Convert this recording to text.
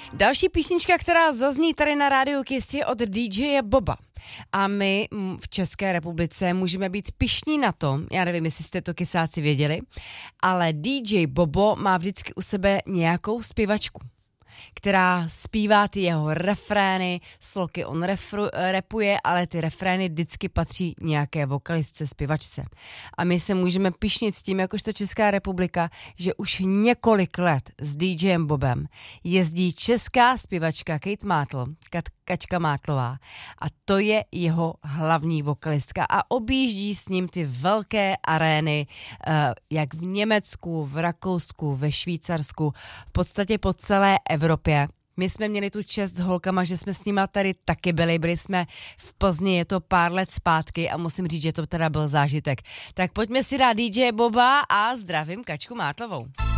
Další písnička, která zazní tady na rádiu Kiss, je od DJ Boba. A my v České republice můžeme být pyšní na to, já nevím, jestli jste to kysáci věděli, ale DJ Bobo má vždycky u sebe nějakou zpěvačku, která zpívá ty jeho refrény, sloky on rapuje, ale ty refrény vždycky patří nějaké vokalistce, zpěvačce. A my se můžeme pyšnit tím, jakožto Česká republika, že už několik let s DJem Bobem jezdí česká zpěvačka Kate Mátl, Kačka Mátlová, a to je jeho hlavní vokalistka a objíždí s ním ty velké arény, jak v Německu, v Rakousku, ve Švýcarsku, v podstatě po celé Evropě. My jsme měli tu čest s holkama, že jsme s nima tady taky byli jsme v Plzni, je to pár let zpátky a musím říct, že to teda byl zážitek. Tak pojďme si dát DJ Boba a zdravím Kačku Mátlovou.